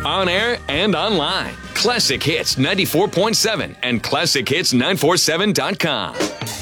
on air and online. Classic Hits 94.7 and ClassicHits947.com.